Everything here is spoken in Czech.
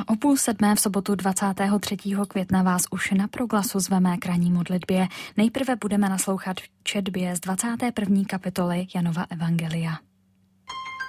O 6:30 v sobotu 23. května vás už na Proglasu zveme k ranní modlitbě. Nejprve budeme naslouchat četbě z 21. kapitoly Janova evangelia.